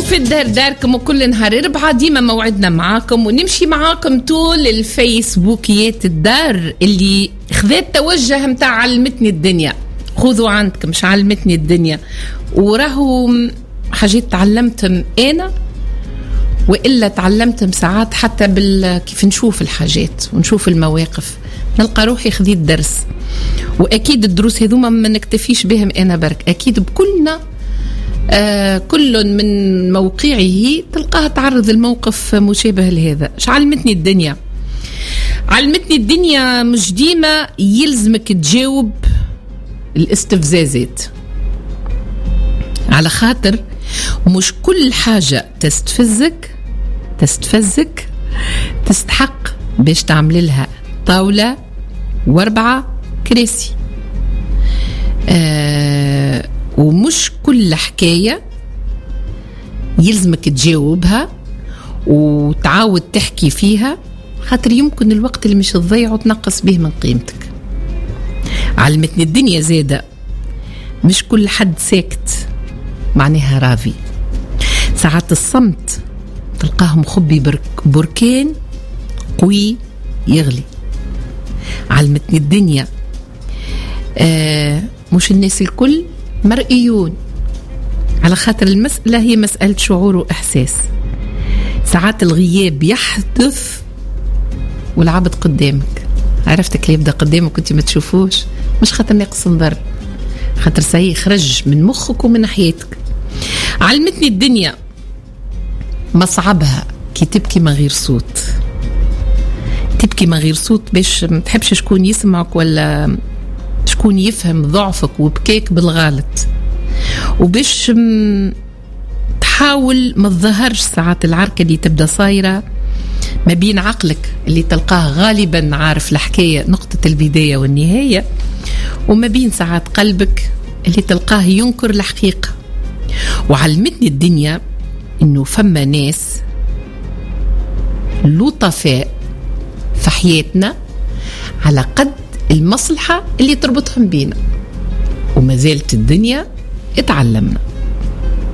في الدار داركم وكل نهار 4 ديما موعدنا معاكم ونمشي معاكم طول الفيسبوكيات الدار اللي خذت توجه متاع علمتني الدنيا. خذوا عندكم مش علمتني الدنيا، وراهو حاجات تعلمتهم أنا وإلا تعلمتهم ساعات حتى كيف نشوف الحاجات ونشوف المواقف نلقى روحي خذيت درس. وأكيد الدروس هذوما ما نكتفيش بهم أنا برك، أكيد بكلنا كل من موقعه تلقاها تعرض الموقف مشابه لهذا. علمتني الدنيا، علمتني الدنيا مش ديما يلزمك تجاوب الاستفزازات، على خاطر مش كل حاجة تستفزك تستحق باش تعمل لها طاولة و4 كراسي. ومش كل حكاية يلزمك تجاوبها وتعاود تحكي فيها، خاطر يمكن الوقت اللي مش تضيعه تنقص به من قيمتك. علمتني الدنيا زادة مش كل حد ساكت معناها راضي، ساعات الصمت تلقاه مخبي بركان قوي يغلي. علمتني الدنيا مش الناس الكل مرئيون، على خاطر المسألة هي مسألة شعور وإحساس. ساعات الغياب يحدث والعبد قدامك، عرفتك يبدأ قدامك كنت ما تشوفوش، مش خاطر ناقص نظر، خاطر ساي خرج من مخك ومن حياتك. علمتني الدنيا مصعبها كي تبكي من غير صوت، تبكي من غير صوت باش ما تحبش شكون يسمعك ولا شكون يفهم ضعفك وبكيك بالغلط، وباش تحاول ما تظهرش ساعات العركة اللي تبدأ صايرة ما بين عقلك اللي تلقاه غالبا عارف الحكاية نقطة البداية والنهاية، وما بين ساعات قلبك اللي تلقاه ينكر الحقيقة. وعلمتني الدنيا إنه فما ناس لطفاء في حياتنا على قد المصلحة اللي تربطهم بينا، وما زالت الدنيا اتعلمنا.